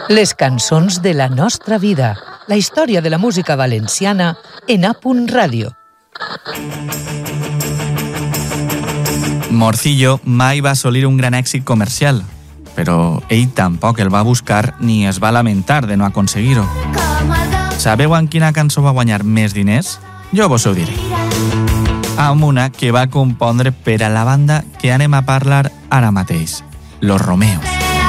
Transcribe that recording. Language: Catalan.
Les cançons de la nostra vida. La història de la música valenciana en A. Ràdio. Morcillo mai va assolir un gran èxit comercial, però ell tampoc el va buscar ni es va lamentar de no aconseguir-ho. Sabeu en quina cançó va guanyar més diners? Jo vos ho diré. Amb una que va compondre per a la banda que anem a parlar ara mateix, Los Romeos.